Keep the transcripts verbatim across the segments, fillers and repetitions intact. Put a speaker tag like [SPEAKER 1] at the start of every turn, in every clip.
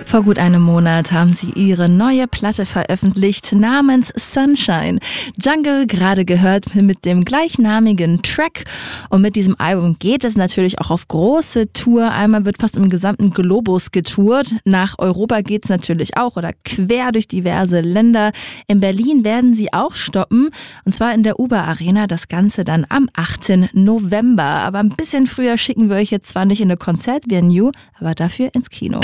[SPEAKER 1] Vor gut einem Monat haben sie ihre neue Platte veröffentlicht namens Sunshine. Jungle gerade gehört mit dem gleichnamigen Track. Und mit diesem Album geht es natürlich auch auf große Tour. Einmal wird fast im gesamten Globus getourt. Nach Europa geht es natürlich auch oder quer durch diverse Länder. In Berlin werden sie auch stoppen. Und zwar in der Uber Arena. Das Ganze dann am achten November. Aber ein bisschen früher schicken wir euch jetzt zwar nicht in eine Konzertvenue, aber dafür ins Kino.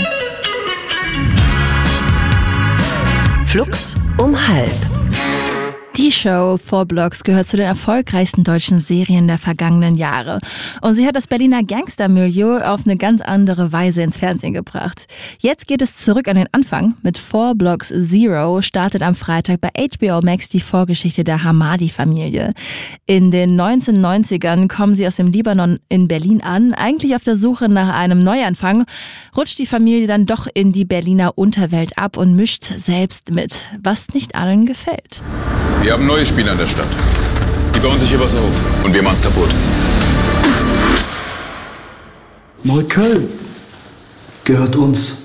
[SPEAKER 2] Flux um halb.
[SPEAKER 1] Die Show Four Blocks gehört zu den erfolgreichsten deutschen Serien der vergangenen Jahre. Und sie hat das Berliner Gangstermilieu auf eine ganz andere Weise ins Fernsehen gebracht. Jetzt geht es zurück an den Anfang. Mit Four Blocks Zero startet am Freitag bei H B O Max die Vorgeschichte der Hamadi-Familie. In den neunzehnhundertneunzigern kommen sie aus dem Libanon in Berlin an. Eigentlich auf der Suche nach einem Neuanfang rutscht die Familie dann doch in die Berliner Unterwelt ab und mischt selbst mit, was nicht allen gefällt.
[SPEAKER 3] Wir haben neue Spieler in der Stadt. Die bauen sich hier was auf. Und wir machen's kaputt.
[SPEAKER 4] Neukölln gehört uns.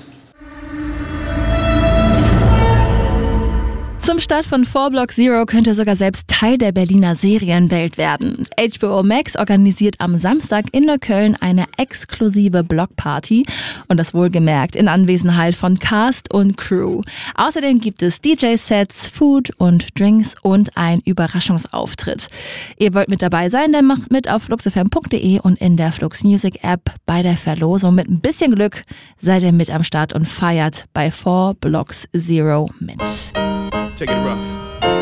[SPEAKER 1] Zum Start von Four Blocks Zero könnte sogar selbst Teil der Berliner Serienwelt werden. H B O Max organisiert am Samstag in Neukölln eine exklusive Blockparty und das wohlgemerkt in Anwesenheit von Cast und Crew. Außerdem gibt es D J-Sets, Food und Drinks und ein Überraschungsauftritt. Ihr wollt mit dabei sein, dann macht mit auf flux f m punkt d e und in der Flux Music App bei der Verlosung. Mit ein bisschen Glück seid ihr mit am Start und feiert bei Four Blocks Zero mit.
[SPEAKER 5] Take it rough.